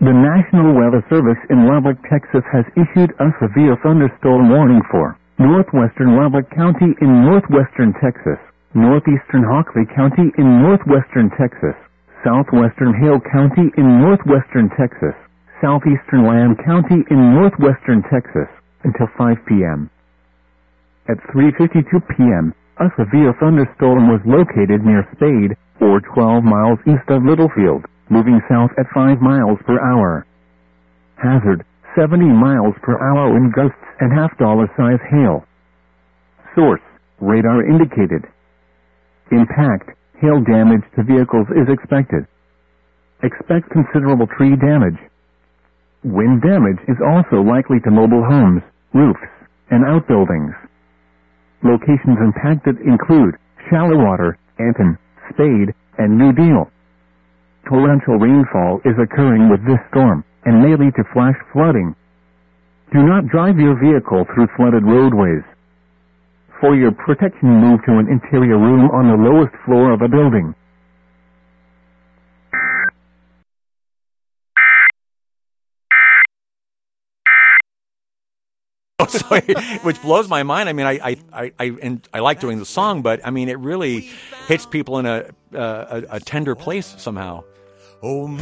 The National Weather Service in Lubbock, Texas has issued a severe thunderstorm warning for northwestern Lubbock County in northwestern Texas, northeastern Hockley County in northwestern Texas, southwestern Hale County in northwestern Texas, southeastern Lamb County in northwestern Texas until 5 p.m. At 3:52 p.m., a severe thunderstorm was located near Spade, or 12 miles east of Littlefield, moving south at 5 miles per hour. Hazard, 70 miles per hour wind gusts and half-dollar size hail. Source, radar indicated. Impact, hail damage to vehicles is expected. Expect considerable tree damage. Wind damage is also likely to mobile homes, roofs, and outbuildings. Locations impacted include Shallowater, Anton, Spade, and New Deal. Torrential rainfall is occurring with this storm and may lead to flash flooding. Do not drive your vehicle through flooded roadways. For your protection, move to an interior room on the lowest floor of a building. Which blows my mind. I mean, I like doing the song, but I mean, it really hits people in a tender place somehow. Oh,